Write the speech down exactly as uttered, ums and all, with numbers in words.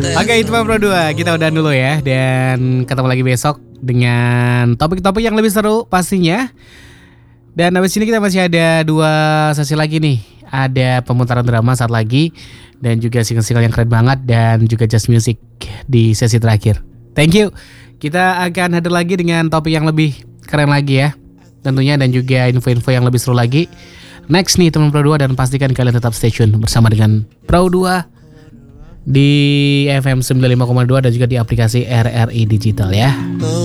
Oke, itu Pro dua. Kita udah dulu ya. Dan ketemu lagi besok dengan topik-topik yang lebih seru pastinya. Dan habis ini kita masih ada dua sesi lagi nih. Ada pemutaran drama saat lagi. Dan juga single-single yang keren banget. Dan juga just music di sesi terakhir. Thank you. Kita akan hadir lagi dengan topik yang lebih keren lagi ya. Tentunya dan juga info-info yang lebih seru lagi. Next nih teman Pro dua, dan pastikan kalian tetap stay tune bersama dengan Pro dua di F M sembilan puluh lima koma dua dan juga di aplikasi R R I Digital ya.